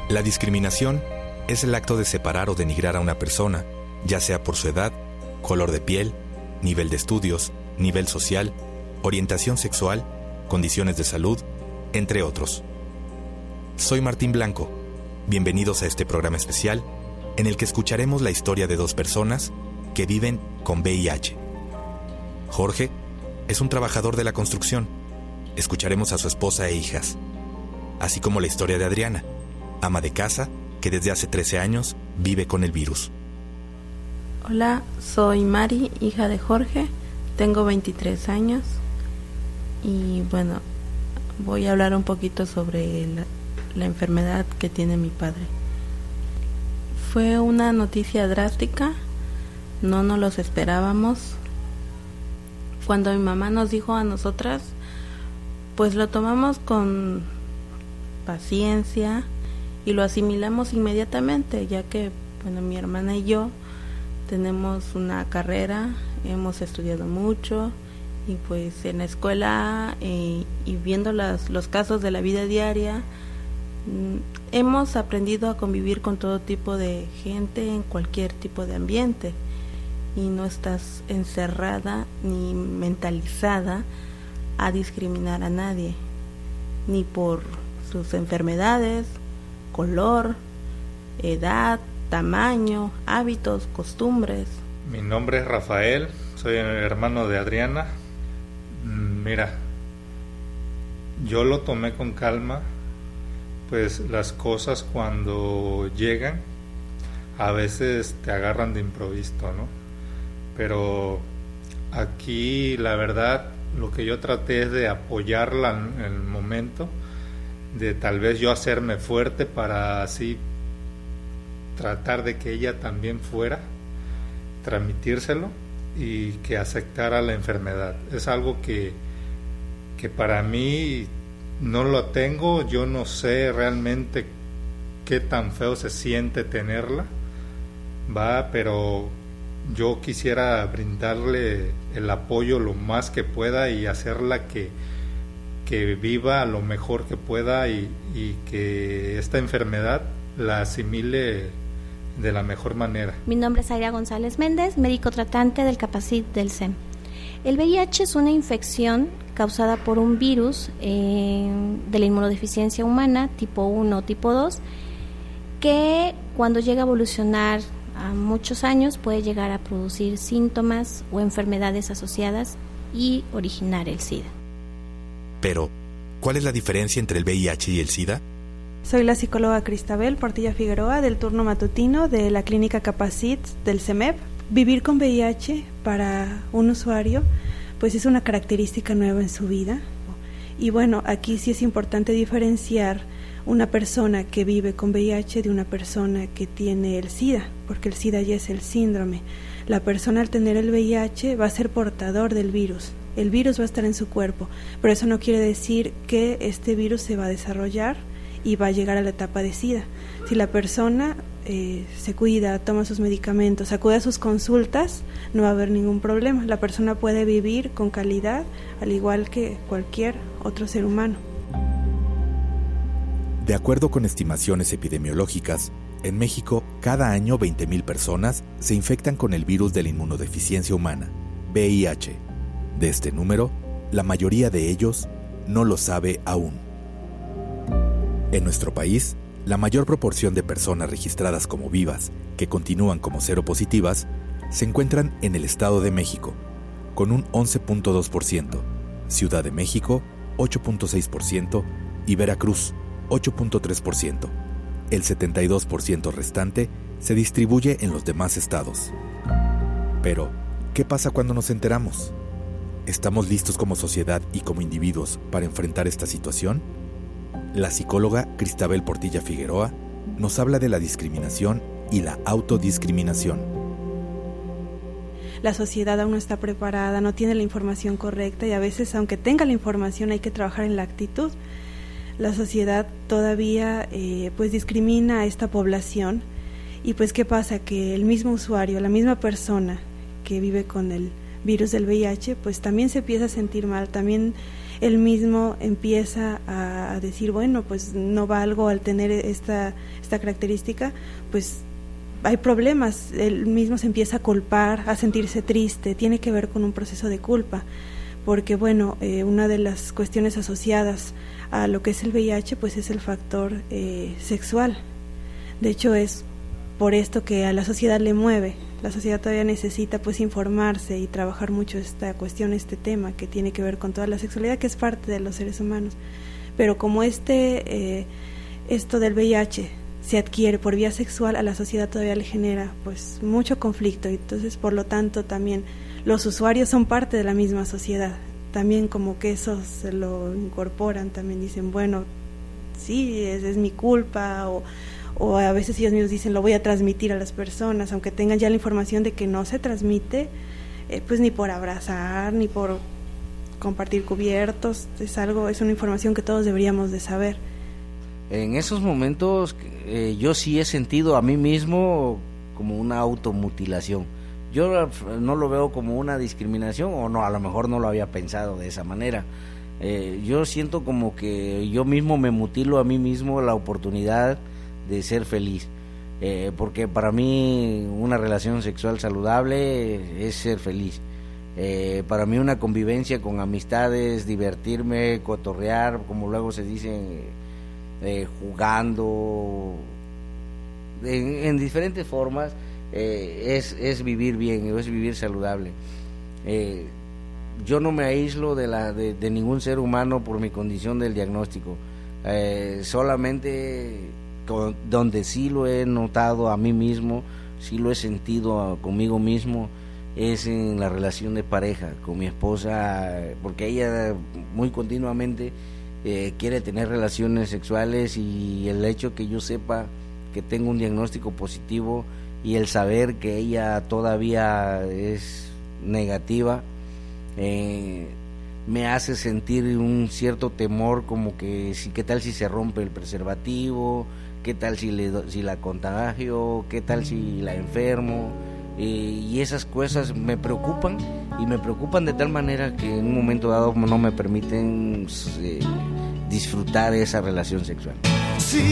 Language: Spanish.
La discriminación es el acto de separar o denigrar a una persona, ya sea por su edad, color de piel, nivel de estudios, nivel social, orientación sexual, condiciones de salud, entre otros. Soy Martín Blanco. Bienvenidos a este programa especial en el que escucharemos la historia de dos personas que viven con VIH. Jorge es un trabajador de la construcción. Escucharemos a su esposa e hijas, así como la historia de Adriana, ama de casa que desde hace 13 años vive con el virus. Hola, soy Mari, hija de Jorge, tengo 23 años y bueno, voy a hablar un poquito sobre la enfermedad que tiene mi padre. Fue una noticia drástica, no nos los esperábamos. Cuando mi mamá nos dijo a nosotras, pues lo tomamos con paciencia y lo asimilamos inmediatamente, ya que bueno, mi hermana y yo tenemos una carrera, hemos estudiado mucho y pues en la escuela y viendo los casos de la vida diaria, hemos aprendido a convivir con todo tipo de gente en cualquier tipo de ambiente y no estás encerrada ni mentalizada a discriminar a nadie, ni por sus enfermedades, color, edad, tamaño, hábitos, costumbres. Mi nombre es Rafael, soy el hermano de Adriana. Mira, yo lo tomé con calma, pues las cosas cuando llegan a veces te agarran de improviso, ¿no? Pero aquí la verdad lo que yo traté es de apoyarla en el momento, de tal vez yo hacerme fuerte para así tratar de que ella también fuera, transmitírselo y que aceptara la enfermedad. Es algo que para mí no lo tengo, yo no sé realmente qué tan feo se siente tenerla, pero yo quisiera brindarle el apoyo lo más que pueda y hacerla que viva lo mejor que pueda y que esta enfermedad la asimile de la mejor manera. Mi nombre es Aira González Méndez, médico tratante del Capacit del SEM. El VIH es una infección causada por un virus de la inmunodeficiencia humana tipo 1 o tipo 2 que cuando llega a evolucionar a muchos años puede llegar a producir síntomas o enfermedades asociadas y originar el SIDA. Pero, ¿cuál es la diferencia entre el VIH y el SIDA? Soy la psicóloga Cristabel Portilla Figueroa del turno matutino de la clínica Capacit del CEMEP. Vivir con VIH para un usuario pues es una característica nueva en su vida. Y bueno, aquí sí es importante diferenciar una persona que vive con VIH de una persona que tiene el SIDA, porque el SIDA ya es el síndrome. La persona al tener el VIH va a ser portador del virus. El virus va a estar en su cuerpo, pero eso no quiere decir que este virus se va a desarrollar y va a llegar a la etapa de SIDA. Si la persona se cuida, toma sus medicamentos, acude a sus consultas, no va a haber ningún problema. La persona puede vivir con calidad, al igual que cualquier otro ser humano. De acuerdo con estimaciones epidemiológicas, en México cada año 20,000 personas se infectan con el virus de la inmunodeficiencia humana, VIH. De este número, la mayoría de ellos no lo sabe aún. En nuestro país, la mayor proporción de personas registradas como vivas que continúan como seropositivas se encuentran en el Estado de México, con un 11.2%, Ciudad de México, 8.6% y Veracruz, 8.3%. El 72% restante se distribuye en los demás estados. Pero, ¿qué pasa cuando nos enteramos? ¿Estamos listos como sociedad y como individuos para enfrentar esta situación? La psicóloga Cristabel Portilla Figueroa nos habla de la discriminación y la autodiscriminación. La sociedad aún no está preparada, no tiene la información correcta y a veces, aunque tenga la información, hay que trabajar en la actitud. La sociedad todavía pues discrimina a esta población y pues ¿qué pasa? Que el mismo usuario, la misma persona que vive con el virus del VIH, pues también se empieza a sentir mal, también él mismo empieza a decir, bueno, pues no valgo al tener esta característica, pues hay problemas, él mismo se empieza a culpar, a sentirse triste, tiene que ver con un proceso de culpa, porque bueno, una de las cuestiones asociadas a lo que es el VIH, pues es el factor sexual. De hecho, es por esto que a la sociedad le mueve. La sociedad todavía necesita pues informarse y trabajar mucho esta cuestión, este tema que tiene que ver con toda la sexualidad, que es parte de los seres humanos. Pero como esto del VIH se adquiere por vía sexual, a la sociedad todavía le genera pues mucho conflicto, y entonces por lo tanto también los usuarios son parte de la misma sociedad, también como que eso se lo incorporan, también dicen, bueno, sí, es mi culpa, o a veces ellos mismos dicen, lo voy a transmitir a las personas, aunque tengan ya la información de que no se transmite, pues ni por abrazar, ni por compartir cubiertos, es una información que todos deberíamos de saber. En esos momentos yo sí he sentido a mí mismo como una automutilación. Yo no lo veo como una discriminación, o no, a lo mejor no lo había pensado de esa manera. Yo siento como que yo mismo me mutilo a mí mismo la oportunidad de ser feliz, porque para mí una relación sexual saludable es ser feliz. Para mí una convivencia con amistades, divertirme, cotorrear, como luego se dice, jugando en diferentes formas, es vivir bien, es vivir saludable. Yo no me aíslo de ningún ser humano por mi condición del diagnóstico, solamente donde sí lo he notado a mí mismo, sí lo he sentido conmigo mismo, es en la relación de pareja con mi esposa, porque ella muy continuamente quiere tener relaciones sexuales, y el hecho que yo sepa que tengo un diagnóstico positivo y el saber que ella todavía es negativa me hace sentir un cierto temor, como que qué tal si se rompe el preservativo, qué tal si la contagio, qué tal si la enfermo, y esas cosas me preocupan, y me preocupan de tal manera que en un momento dado no me permiten disfrutar esa relación sexual.